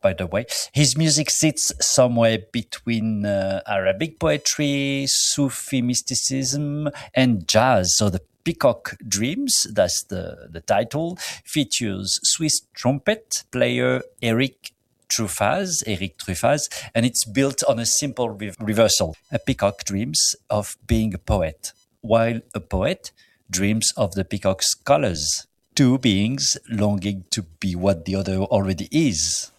by the way. His music sits somewhere between Arabic poetry, Sufi mysticism, and jazz. So the Peacock Dreams, that's the title, features Swiss trumpet player Eric Truffaz, and it's built on a simple reversal. A peacock dreams of being a poet, while a poet dreams of the peacock's colors. Two beings longing to be what the other already is.